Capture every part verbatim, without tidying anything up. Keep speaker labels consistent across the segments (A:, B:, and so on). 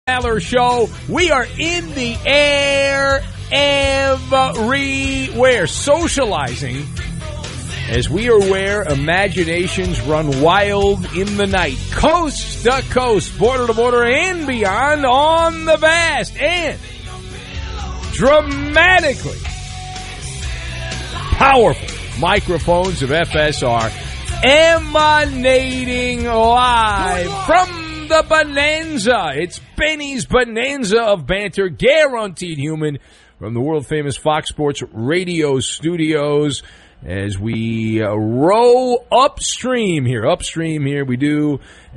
A: Maller Show. We are in the air everywhere, socializing as we are where imaginations run wild in the night. Coast to coast, border to border, and beyond on the vast and dramatically powerful microphones of F S R emanating live from the Bonanza. It's Benny's Bonanza of banter, guaranteed human, from the world-famous Fox Sports Radio studios as we uh, row upstream here. Upstream here we do.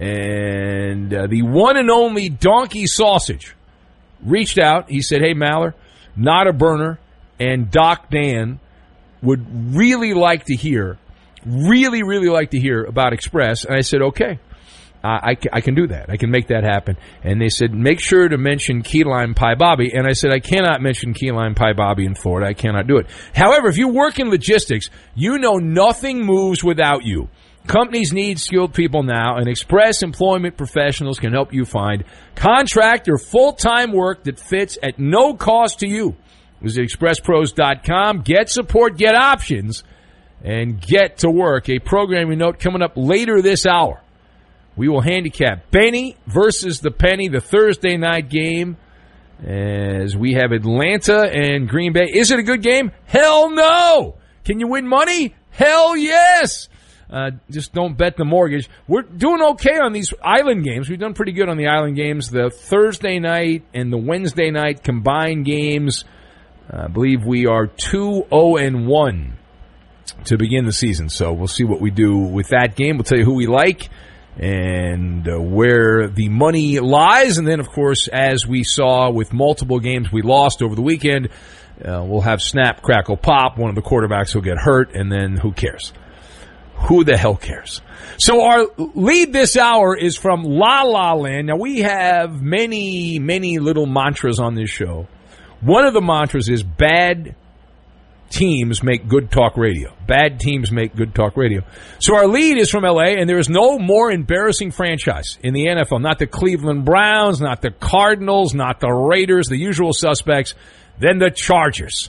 A: And uh, the one and only Donkey Sausage reached out. He said, hey, Maller, Not a Burner and Doc Dan would really like to hear, really, really like to hear about Express. And I said, okay. Uh, I, I can do that. I can make that happen. And they said, make sure to mention Key Lime Pie Bobby. And I said, I cannot mention Key Lime Pie Bobby in Florida. I cannot do it. However, if you work in logistics, you know nothing moves without you. Companies need skilled people now, and Express Employment Professionals can help you find contract or full-time work that fits at no cost to you. Visit express pros dot com. Get support, get options, and get to work. A programming note coming up later this hour. We will handicap Benny versus the Penny, the Thursday night game, as we have Atlanta and Green Bay. Is it a good game? Hell no! Can you win money? Hell yes! Uh, just don't bet the mortgage. We're doing okay on these island games. We've done pretty good on the island games. The Thursday night and the Wednesday night combined games, I believe we are two oh and one to begin the season. So we'll see what we do with that game. We'll tell you who we like and uh, where the money lies. And then, of course, as we saw with multiple games we lost over the weekend, uh, we'll have snap, crackle, pop. One of the quarterbacks will get hurt, and then who cares? Who the hell cares? So our lead this hour is from La La Land. Now, we have many, many little mantras on this show. One of the mantras is bad teams make good talk radio. Bad teams make good talk radio. So our lead is from L A, and there is no more embarrassing franchise in the N F L. Not the Cleveland Browns, not the Cardinals, not the Raiders, the usual suspects, than the Chargers.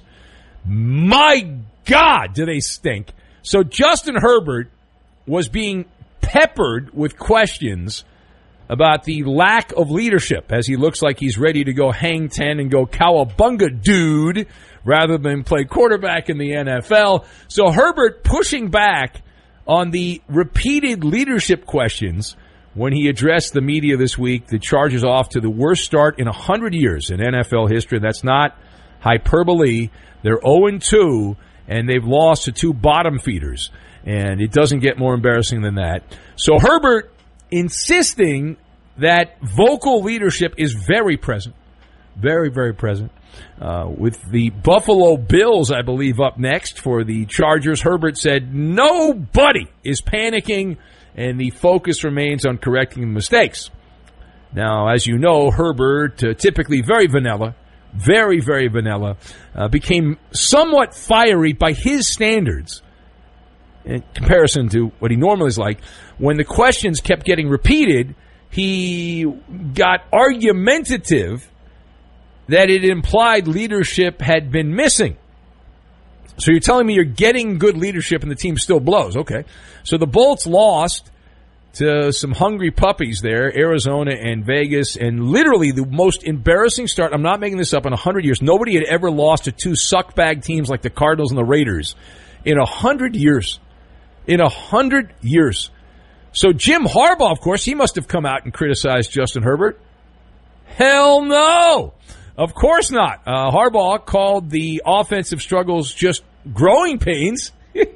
A: My God, do they stink. So Justin Herbert was being peppered with questions about the lack of leadership, as he looks like he's ready to go hang ten and go cowabunga, dude, rather than play quarterback in the N F L. So Herbert pushing back on the repeated leadership questions when he addressed the media this week. The Chargers off to the worst start in one hundred years in N F L history. That's not hyperbole. They're oh and two, and they've lost to two bottom feeders. And it doesn't get more embarrassing than that. So Herbert insisting that vocal leadership is very present. Very, very present. Uh, with the Buffalo Bills, I believe, up next for the Chargers, Herbert said nobody is panicking, and the focus remains on correcting the mistakes. Now, as you know, Herbert, uh, typically very vanilla, very, very vanilla, uh, became somewhat fiery by his standards in comparison to what he normally is like. When the questions kept getting repeated, he got argumentative that it implied leadership had been missing. So you're telling me you're getting good leadership and the team still blows. Okay. So the Bolts lost to some hungry puppies there, Arizona and Vegas, and literally the most embarrassing start, I'm not making this up, in one hundred years. Nobody had ever lost to two suckbag teams like the Cardinals and the Raiders in one hundred years. In one hundred years. So Jim Harbaugh, of course, he must have come out and criticized Justin Herbert. Hell no! Of course not. Uh, Harbaugh called the offensive struggles just growing pains.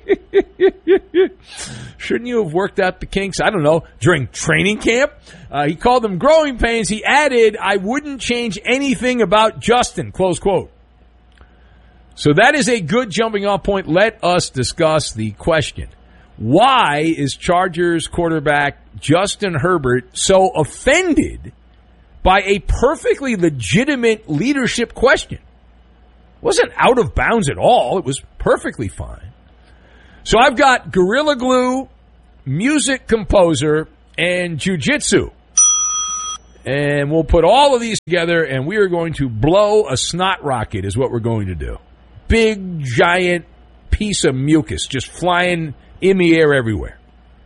A: Shouldn't you have worked out the kinks, I don't know, during training camp? Uh, he called them growing pains. He added, I wouldn't change anything about Justin, close quote. So that is a good jumping off point. Let us discuss the question. Why is Chargers quarterback Justin Herbert so offended by a perfectly legitimate leadership question? It wasn't out of bounds at all. It was perfectly fine. So I've got Gorilla Glue, music composer, and jiu-jitsu. And we'll put all of these together, and we are going to blow a snot rocket is what we're going to do. Big, giant piece of mucus just flying in the air everywhere.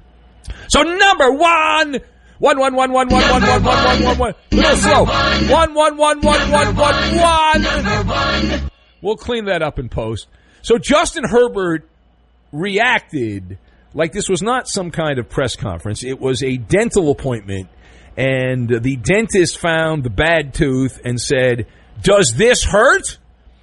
A: So number one, one, one, one, one, one, one, one, one, one, one, one, little slow. One, one, one, one, one, one, one. We'll clean that up in post. So Justin Herbert reacted like this was not some kind of press conference. It was a dental appointment, and the dentist found the bad tooth and said, "Does this hurt?"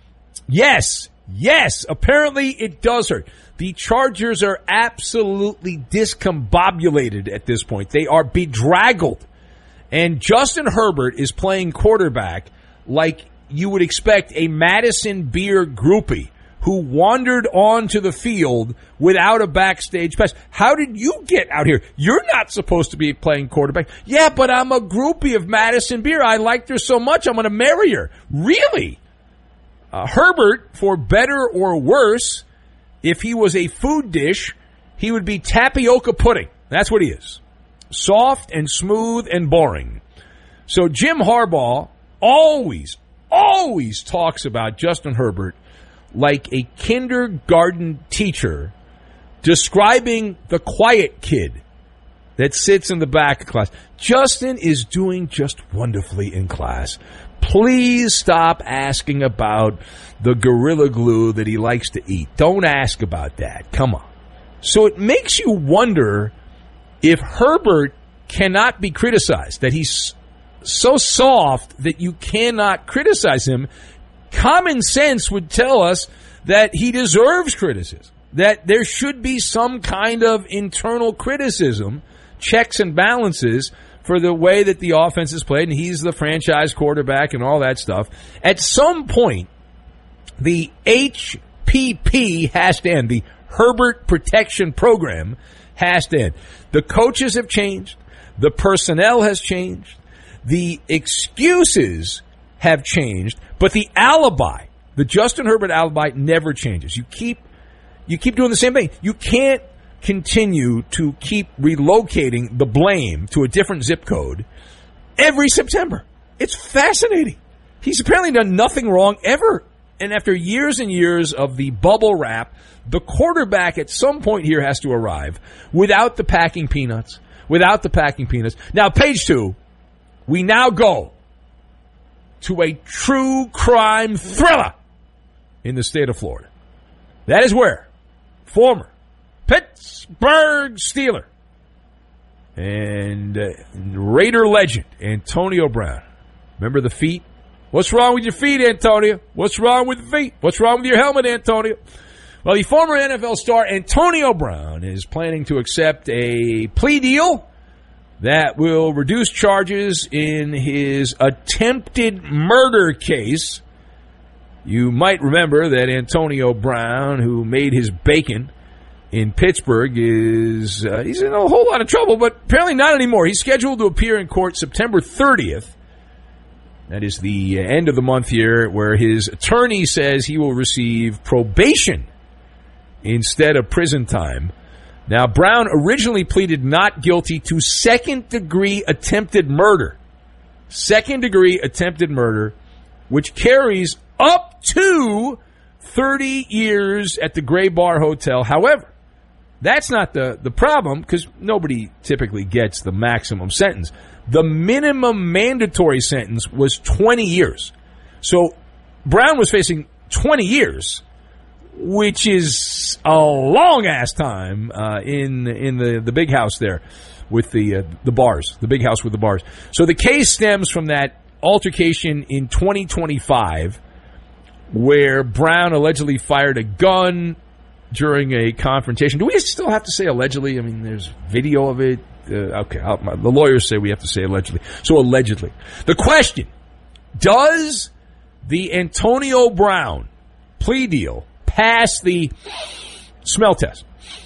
A: Yes, yes, apparently it does hurt. The Chargers are absolutely discombobulated at this point. They are bedraggled. And Justin Herbert is playing quarterback like you would expect a Madison Beer groupie who wandered onto the field without a backstage pass. How did you get out here? You're not supposed to be playing quarterback. Yeah, but I'm a groupie of Madison Beer. I liked her so much, I'm going to marry her. Really? Uh, Herbert, for better or worse, if he was a food dish, he would be tapioca pudding. That's what he is. Soft and smooth and boring. So Jim Harbaugh always, always talks about Justin Herbert like a kindergarten teacher describing the quiet kid that sits in the back of class. Justin is doing just wonderfully in class. Please stop asking about the Gorilla Glue that he likes to eat. Don't ask about that. Come on. So it makes you wonder if Herbert cannot be criticized, that he's so soft that you cannot criticize him. Common sense would tell us that he deserves criticism, that there should be some kind of internal criticism, checks and balances for the way that the offense is played, and he's the franchise quarterback and all that stuff. At some point, the H P P has to end. The Herbert Protection Program has to end. The coaches have changed. The personnel has changed. The excuses have changed. But the alibi, the Justin Herbert alibi, never changes. You keep, you keep doing the same thing. You can't continue to keep relocating the blame to a different zip code every September. It's fascinating. He's apparently done nothing wrong ever. And after years and years of the bubble wrap, the quarterback at some point here has to arrive without the packing peanuts, without the packing peanuts. Now, page two, we now go to a true crime thriller in the state of Florida. That is where former Pittsburgh Steeler and uh, Raider legend Antonio Brown. Remember the feet? What's wrong with your feet, Antonio? What's wrong with the feet? What's wrong with your helmet, Antonio? Well, the former N F L star Antonio Brown is planning to accept a plea deal that will reduce charges in his attempted murder case. You might remember that Antonio Brown, who made his bacon in Pittsburgh, is uh, he's in a whole lot of trouble, but apparently not anymore. He's scheduled to appear in court September thirtieth. That is the end of the month here, where his attorney says he will receive probation instead of prison time. Now, Brown originally pleaded not guilty to second-degree attempted murder. Second-degree attempted murder, which carries up to thirty years at the Gray Bar Hotel. However, that's not the, the problem, because nobody typically gets the maximum sentence. The minimum mandatory sentence was twenty years. So Brown was facing twenty years, which is a long-ass time uh, in in the, the big house there with the uh, the bars, the big house with the bars. So the case stems from that altercation in twenty twenty-five where Brown allegedly fired a gun during a confrontation. Do we still have to say allegedly? I mean, there's video of it. Uh, okay, I'll, my, the lawyers say we have to say allegedly. So allegedly. The question, does the Antonio Brown plea deal pass the smell test?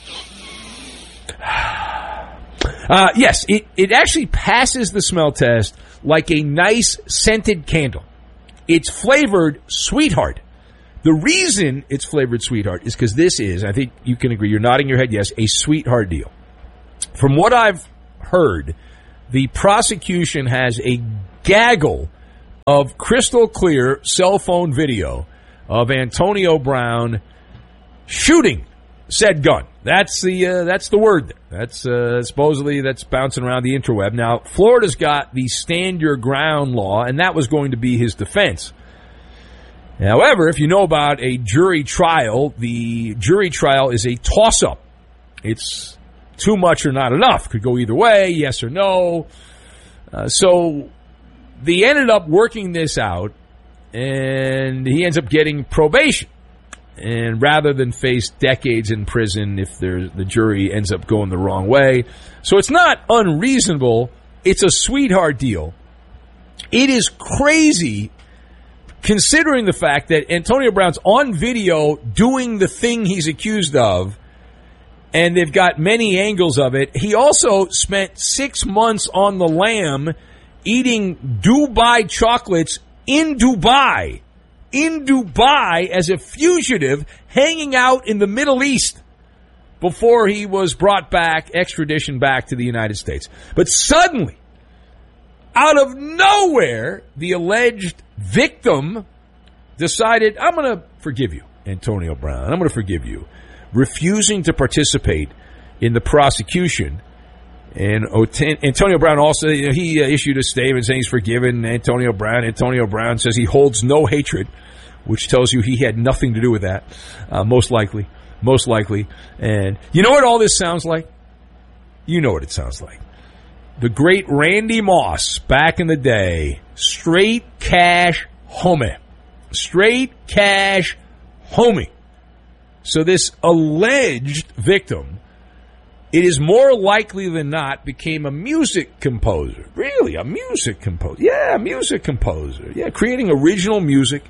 A: Uh, yes, it, it actually passes the smell test like a nice scented candle. It's flavored Sweetheart. The reason it's flavored Sweetheart is because this is, I think you can agree, you're nodding your head yes, a Sweetheart deal. From what I've heard, the prosecution has a gaggle of crystal clear cell phone video of Antonio Brown shooting said gun. That's the uh, that's the word. That's uh, supposedly that's bouncing around the interweb. Now, Florida's got the stand your ground law, and that was going to be his defense. However, if you know about a jury trial, the jury trial is a toss-up. It's too much or not enough. Could go either way, yes or no. Uh, so they ended up working this out, and he ends up getting probation. And rather than face decades in prison if the jury ends up going the wrong way. So it's not unreasonable. It's a sweetheart deal. It is crazy considering the fact that Antonio Brown's on video doing the thing he's accused of, and they've got many angles of it. He also spent six months on the lam eating Dubai chocolates in Dubai. In Dubai as a fugitive hanging out in the Middle East before he was brought back, extradition back to the United States. But suddenly, out of nowhere, the alleged victim decided, I'm going to forgive you, Antonio Brown. I'm going to forgive you. Refusing to participate in the prosecution. And Antonio Brown also, you know, he uh, issued a statement saying he's forgiven Antonio Brown. Antonio Brown says he holds no hatred, which tells you he had nothing to do with that, uh, most likely. Most likely. And you know what all this sounds like? You know what it sounds like. The great Randy Moss, back in the day, straight cash homie. Straight cash homie. So this alleged victim, it is more likely than not, became a music composer. Really, a music composer. Yeah, a music composer. Yeah, creating original music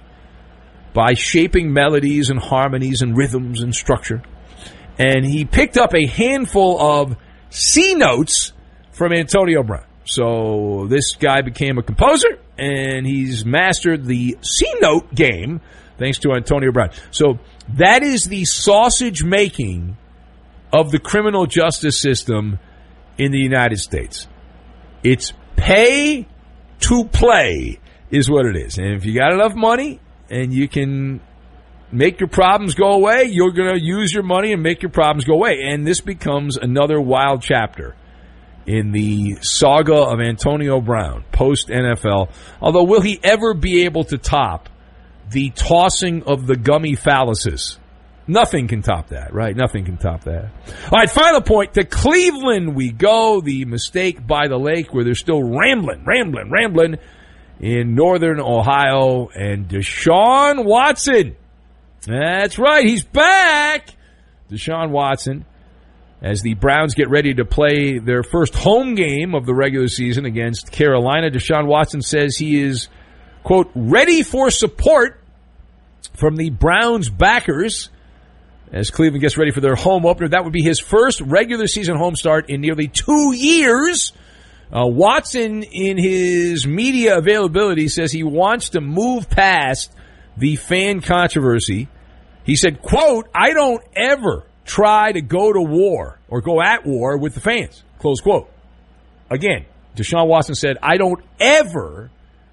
A: by shaping melodies and harmonies and rhythms and structure. And he picked up a handful of C notes from Antonio Brown. So this guy became a composer, and he's mastered the C note game thanks to Antonio Brown. So that is the sausage making of the criminal justice system in the United States. It's pay to play is what it is. And if you got enough money and you can make your problems go away, you're going to use your money and make your problems go away. And this becomes another wild chapter in the saga of Antonio Brown, post-N F L. Although, will he ever be able to top the tossing of the gummy phalluses? Nothing can top that, right? Nothing can top that. All right, final point. To Cleveland we go. The mistake by the lake where they're still rambling, rambling, rambling in northern Ohio. And Deshaun Watson. That's right. He's back. Deshaun Watson, as the Browns get ready to play their first home game of the regular season against Carolina. Deshaun Watson says he is, quote, ready for support from the Browns backers as Cleveland gets ready for their home opener. That would be his first regular season home start in nearly two years. Uh, Watson, in his media availability, says he wants to move past the fan controversy. He said, quote, I don't ever try to go to war or go at war with the fans, close quote. Again, Deshaun Watson said, I don't ever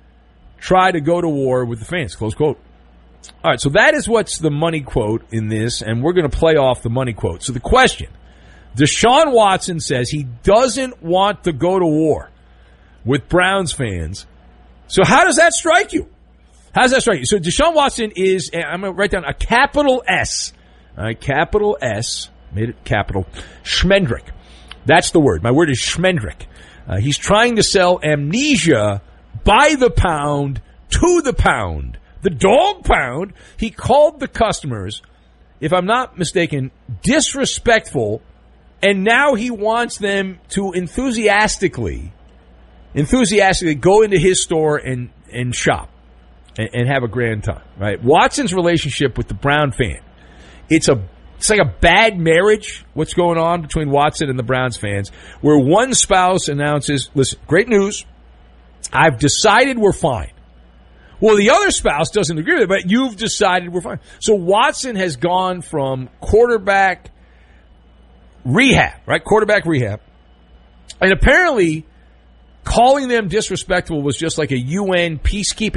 A: try to go to war with the fans, close quote. All right, so that is what's the money quote in this, and we're going to play off the money quote. So the question, Deshaun Watson says he doesn't want to go to war with Browns fans. So how does that strike you? How does that strike you? So Deshaun Watson is, I'm going to write down a capital S. All right, capital S, made it capital, Schmendrick. That's the word. My word is Schmendrick. Uh, he's trying to sell amnesia by the pound to the pound. The dog pound. He called the customers, if I'm not mistaken, disrespectful, and now he wants them to enthusiastically, enthusiastically go into his store and, and shop and, and have a grand time, right? Watson's relationship with the Brown fan, it's a it's like a bad marriage, what's going on between Watson and the Browns fans, where one spouse announces, listen, great news, I've decided we're fine. Well, the other spouse doesn't agree with it, but you've decided we're fine. So Watson has gone from quarterback rehab, right? Quarterback rehab. And apparently calling them disrespectful was just like a U N peacekeeping